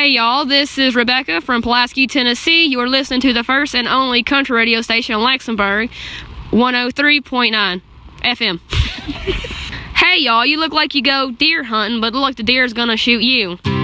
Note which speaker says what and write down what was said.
Speaker 1: Hey y'all, this is Rebecca from Pulaski, Tennessee. You are listening to the first and only country radio station in Luxembourg, 103.9 FM. Hey y'all, you look like you go deer hunting, but look like the deer's gonna shoot you.